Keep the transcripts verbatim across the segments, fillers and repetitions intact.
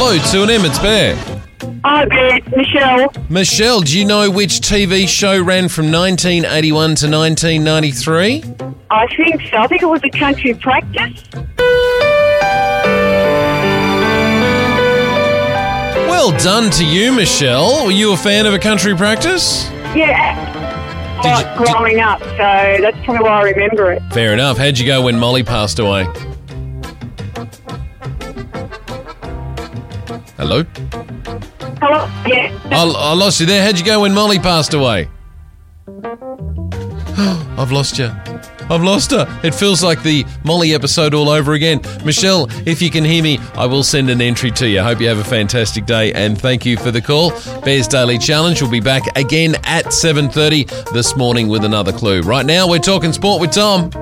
Hello, two and M, it's Bear. Hi, Bear. It's Michelle. Michelle, do you know which T V show ran from nineteen eighty-one to nineteen ninety-three? I think so. I think it was a Country Practice. Well done to you, Michelle. Were you a fan of A Country Practice? Yeah. Did Like you- did- growing up, so that's probably why I remember it. Fair enough. How'd you go when Molly passed away? Hello? Hello? Yeah. I, I lost you there. How'd you go when Molly passed away? I've lost you. I've lost her. It feels like the Molly episode all over again. Michelle, if you can hear me, I will send an entry to you. Hope you have a fantastic day and thank you for the call. Bears Daily Challenge will be back again at seven thirty this morning with another clue. Right now, we're talking sport with Tom.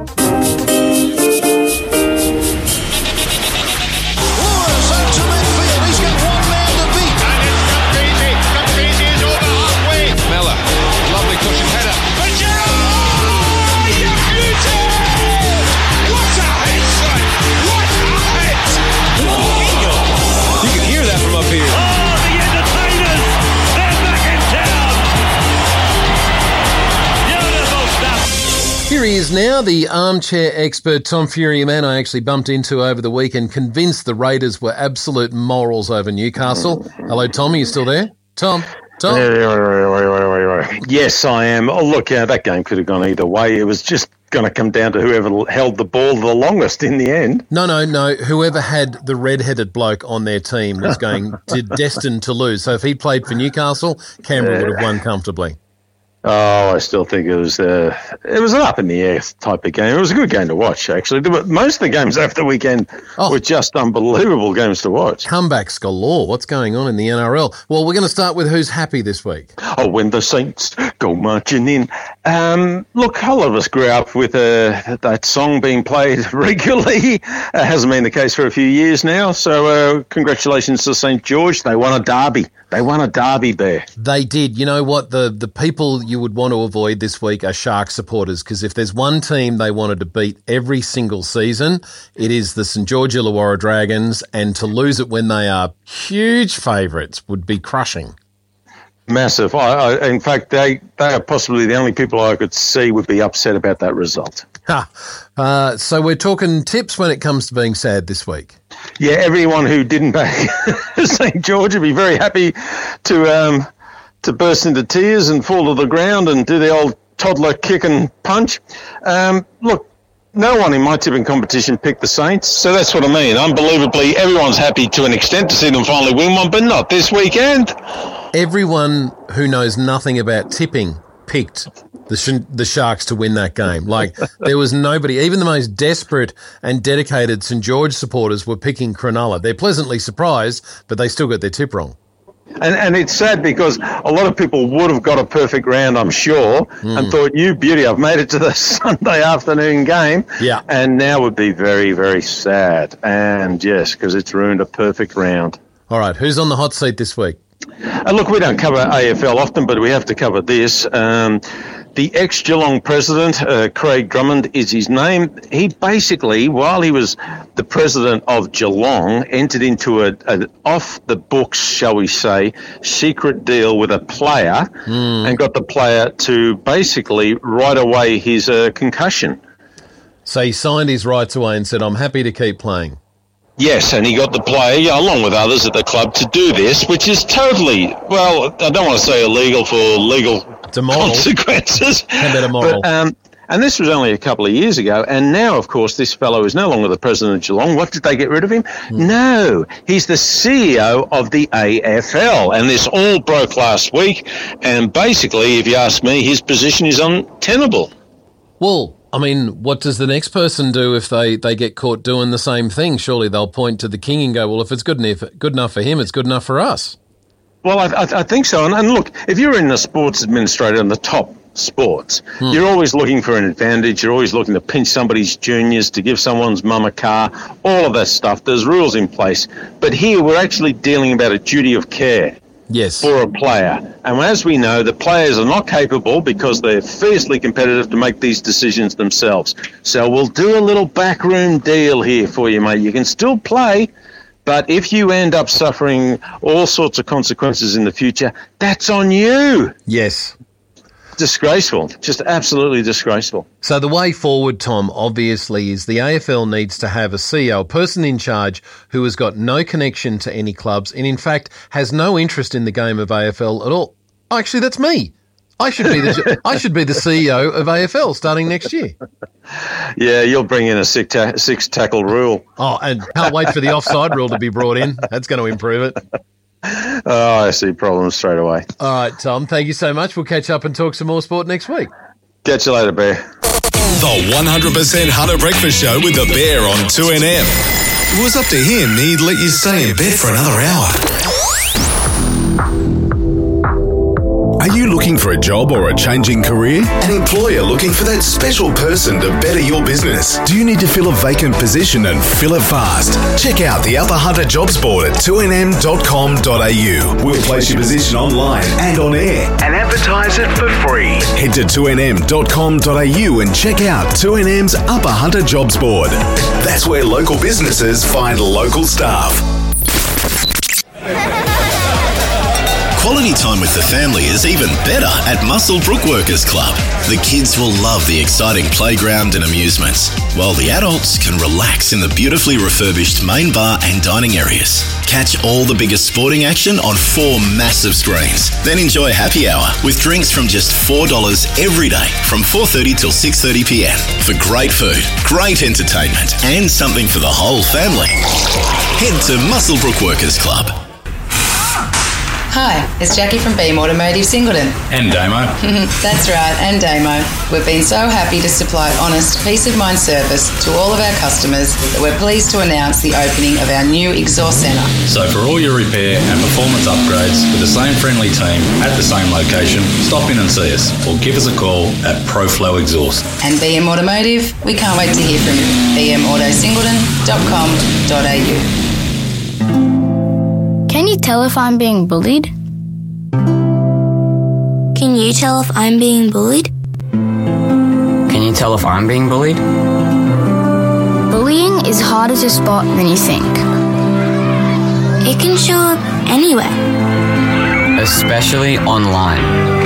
Here he is now, the armchair expert Tom Fury, a man I actually bumped into over the weekend, convinced the Raiders were absolute morals over Newcastle. Hello, Tom, are you still there? Tom? Tom? Yes, I am. Oh, look, uh, that game could have gone either way. It was just going to come down to whoever held the ball the longest in the end. No, no, no. Whoever had the red-headed bloke on their team was going to, destined to lose. So if he played for Newcastle, Canberra would have won comfortably. Oh, I still think it was uh, it was an up in the air type of game. It was a good game to watch, actually. Most of the games over the weekend oh. were just unbelievable games to watch. Comebacks galore. What's going on in the N R L? Well, we're going to start with who's happy this week. Oh, when the Saints go marching in. Um, look, a lot of us grew up with uh, that song being played regularly. It hasn't been the case for a few years now. So uh, congratulations to Saint George. They won a derby. They won a derby there. They did. You know what? The the people you would want to avoid this week are Shark supporters, because if there's one team they wanted to beat every single season, it is the St George Illawarra Dragons, and to lose it when they are huge favourites would be crushing. Massive. I, I, in fact, they, they are possibly the only people I could see would be upset about that result. Ha. Uh, so we're talking tips when it comes to being sad this week. Yeah, everyone who didn't back Saint George would be very happy to um, to burst into tears and fall to the ground and do the old toddler kick and punch. Um, look, no one in my tipping competition picked the Saints, so that's what I mean. Unbelievably, everyone's happy to an extent to see them finally win one, but not this weekend. Everyone who knows nothing about tipping picked the sh- the Sharks to win that game. Like, there was nobody, even the most desperate and dedicated St George supporters were picking Cronulla. They're pleasantly surprised, but they still got their tip wrong. And, and it's sad because a lot of people would have got a perfect round, I'm sure, mm. and thought, you beauty, I've made it to the Sunday afternoon game. Yeah. And now would be very, very sad. And yes, because it's ruined a perfect round. All right, who's on the hot seat this week? Uh, look, we don't cover A F L often, but we have to cover this. Um, the ex-Geelong president, uh, Craig Drummond is his name. He basically, while he was the president of Geelong, entered into a, an off-the-books, shall we say, secret deal with a player mm. and got the player to basically write away his uh, concussion. So he signed his rights away and said, I'm happy to keep playing. Yes, and he got the player, along with others at the club, to do this, which is totally, well, I don't want to say illegal for legal consequences. How about immoral? But, um, and this was only a couple of years ago, and now, of course, this fellow is no longer the president of Geelong. What, did they get rid of him? Mm. No, he's the C E O of the A F L, and this all broke last week, and basically, if you ask me, his position is untenable. Well, I mean, what does the next person do if they, they get caught doing the same thing? Surely they'll point to the king and go, well, if it's good enough, good enough for him, it's good enough for us. Well, I, I, I think so. And, and look, if you're in the sports administrator in the top sports, hmm. you're always looking for an advantage. You're always looking to pinch somebody's juniors, to give someone's mum a car, all of that stuff. There's rules in place. But here we're actually dealing about a duty of care. Yes. For a player. And as we know, the players are not capable because they're fiercely competitive to make these decisions themselves. So we'll do a little backroom deal here for you, mate. You can still play, But if you end up suffering all sorts of consequences in the future, that's on you. Yes. Disgraceful. Just absolutely disgraceful. So the way forward, Tom, obviously is the A F L needs to have a C E O, a person in charge who has got no connection to any clubs and, in fact, has no interest in the game of A F L at all. Actually, that's me. I should be the I should be the C E O of A F L starting next year. Yeah, you'll bring in a six, ta- six tackle rule. Oh, and can't wait for the offside rule to be brought in. That's going to improve it. Oh, I see problems straight away. All right, Tom, thank you so much. We'll catch up and talk some more sport next week. Catch you later, Bear. The one hundred percent Hunter Breakfast Show with the Bear on two N M. If it was up to him, he'd let you stay in bed for another hour. Are you looking for a job or a changing career? An employer looking for that special person to better your business? Do you need to fill a vacant position and fill it fast? Check out the Upper Hunter Jobs Board at two n m dot com dot a u. We'll place your position online and on air and advertise it for free. Head to two n m dot com dot a u and check out two N M's Upper Hunter Jobs Board. That's where local businesses find local staff. Quality time with the family is even better at Muswellbrook Workers Club. The kids will love the exciting playground and amusements, while the adults can relax in the beautifully refurbished main bar and dining areas. Catch all the biggest sporting action on four massive screens. Then enjoy happy hour with drinks from just four dollars every day from four thirty till six thirty p m for great food, great entertainment and something for the whole family. Head to Muswellbrook Workers Club. Hi, it's Jackie from Beam Automotive Singleton. And Damo. That's right, and Damo. We've been so happy to supply honest, peace-of-mind service to all of our customers that we're pleased to announce the opening of our new exhaust centre. So for all your repair and performance upgrades with the same friendly team at the same location, stop in and see us or give us a call at ProFlow Exhaust. And B M Automotive, we can't wait to hear from you. b m auto singleton dot com dot a u. Can you tell if I'm being bullied? Can you tell if I'm being bullied? Can you tell if I'm being bullied? Bullying is harder to spot than you think. It can show up anywhere. Especially online.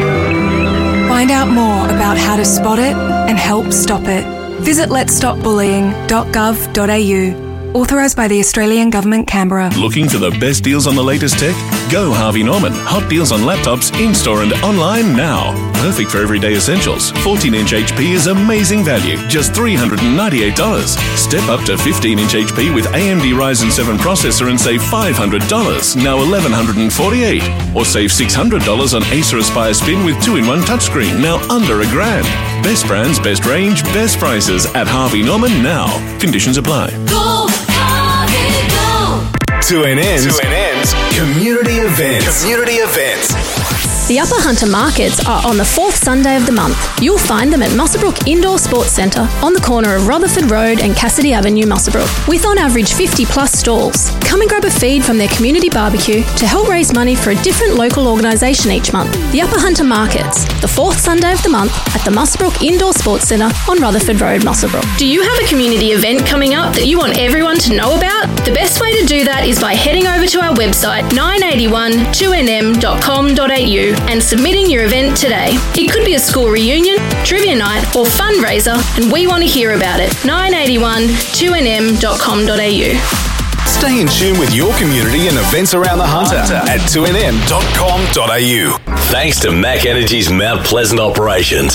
Find out more about how to spot it and help stop it. Visit lets stop bullying dot gov dot a u. Authorised by the Australian Government, Canberra. Looking for the best deals on the latest tech? Go Harvey Norman. Hot deals on laptops in-store and online now. Perfect for everyday essentials. fourteen inch H P is amazing value. Just three hundred ninety-eight dollars. Step up to fifteen inch H P with A M D Ryzen seven processor and save five hundred dollars. Now eleven forty-eight dollars. Or save six hundred dollars on Acer Aspire Spin with two in one touchscreen. Now under a grand. Best brands, best range, best prices at Harvey Norman now. Conditions apply. Go, Harvey, go! two N N's, two N N's community events. Community events. The Upper Hunter Markets are on the fourth Sunday of the month. You'll find them at Muswellbrook Indoor Sports Centre on the corner of Rutherford Road and Cassidy Avenue, Muswellbrook, with on average fifty plus stalls. Come and grab a feed from their community barbecue to help raise money for a different local organisation each month. The Upper Hunter Markets, the fourth Sunday of the month at the Muswellbrook Indoor Sports Centre on Rutherford Road, Muswellbrook. Do you have a community event coming up that you want everyone to know about? The best way to do that is by heading over to our website nine eighty-one two n m dot com dot a u and submitting your event today. It could be a school reunion, trivia night or fundraiser, and we want to hear about it. nine eighty-one two n m dot com dot a u. Stay in tune with your community and events around the Hunter at two n m dot com dot a u. Thanks to Mac Energy's Mount Pleasant operations.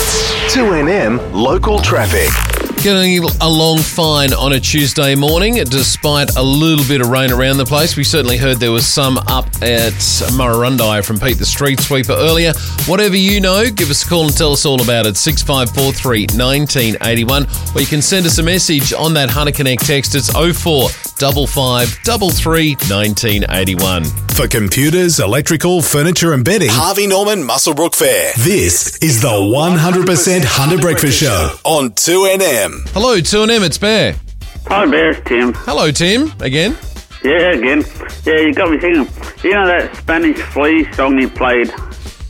two N M Local Traffic. Getting along fine on a Tuesday morning, despite a little bit of rain around the place. We certainly heard there was some up at Murrurundi from Pete the Street Sweeper earlier. Whatever you know, give us a call and tell us all about it. six five four three, one nine eight one. Or you can send us a message on that Hunter Connect text. It's oh four five five three three, one nine eight one. For computers, electrical, furniture and bedding, Harvey Norman Muswellbrook Fair. This is the one hundred percent Hunter Breakfast Show on two N M. Hello, two N M, it's Bear. Hi, Bear, it's Tim. Hello, Tim. Again? Yeah, again. Yeah, you got me thinking. You know that Spanish Flea song you played uh,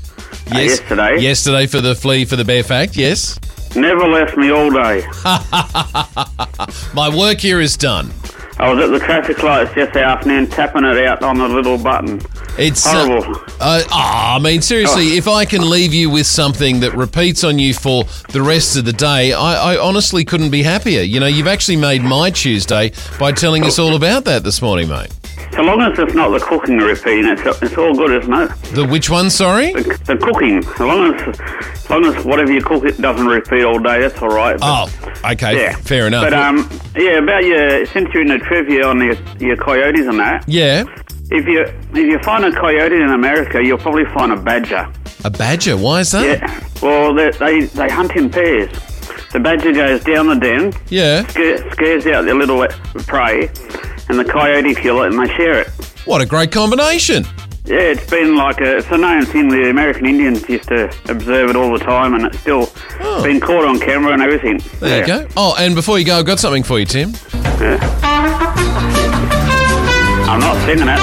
yes. yesterday? Yesterday for the Flea for the Bear Fact, yes. Never left me all day. My work here is done. I was at the traffic lights yesterday afternoon tapping it out on the little button. It's horrible. Uh, uh, oh, I mean, seriously, oh. if I can leave you with something that repeats on you for the rest of the day, I, I honestly couldn't be happier. You know, you've actually made my Tuesday by telling us all about that this morning, mate. So long as it's not the cooking repeating, it's, it's all good, isn't it? The which one, sorry? The, the cooking. As long as, as long as whatever you cook, it doesn't repeat all day, that's all right. But, oh, okay, yeah. Fair enough. But, um, yeah, about your, since you're in the trivia on your, your coyotes and that. Yeah. If you if you find a coyote in America, you'll probably find a badger. A badger? Why is that? Yeah. Well, they they, they hunt in pairs. The badger goes down the den. Yeah. Scares, scares out their little prey, and the coyote kill it, and they share it. What a great combination! Yeah, it's been like a it's a known thing. The American Indians used to observe it all the time, and it's still oh. been caught on camera and everything. There yeah. you go. Oh, and before you go, I've got something for you, Tim. Yeah. I'm not singing it.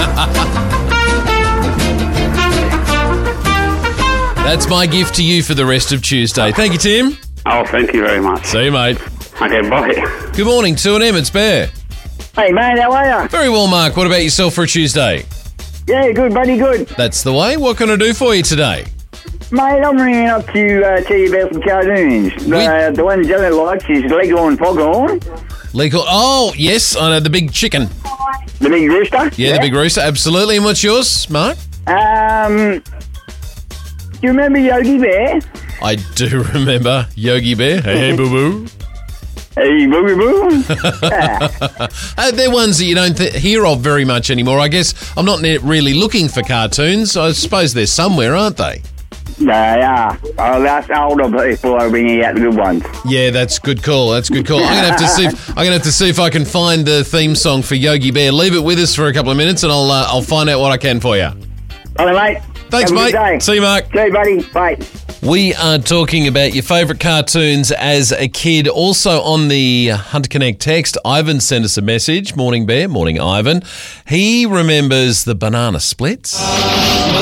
That's my gift to you for the rest of Tuesday. Thank you, Tim. Oh, thank you very much. See you, mate. Okay, bye. Good morning, two and M, it's Bear. Hey, mate, how are you? Very well, Mark. What about yourself for a Tuesday? Yeah, good, buddy, good. That's the way. What can I do for you today? Mate, I'm ringing up to uh, tell you about some cartoons. Uh, the one Dylan likes is Leghorn Foghorn. Leghorn, oh, yes, I know, the big chicken. The big rooster? Yeah, yeah, the big rooster, absolutely. And what's yours, Mark? Um, do you remember Yogi Bear? I do remember Yogi Bear. Hey, hey, boo-boo. Hey, boo-boo-boo. uh, they're ones that you don't th- hear of very much anymore. I guess I'm not ne- really looking for cartoons. I suppose they're somewhere, aren't they? They are. Oh, that's older people are bringing out the good ones. Yeah, that's good call. That's good call. I'm gonna have to see. If, I'm gonna have to see if I can find the theme song for Yogi Bear. Leave it with us for a couple of minutes, and I'll uh, I'll find out what I can for you. Hello, mate. Thanks, Have a mate. good day. See you, Mark. See you, buddy. Bye. We are talking about your favourite cartoons as a kid. Also on the Hunter Connect text, Ivan sent us a message. Morning, Bear. Morning, Ivan. He remembers the banana splits.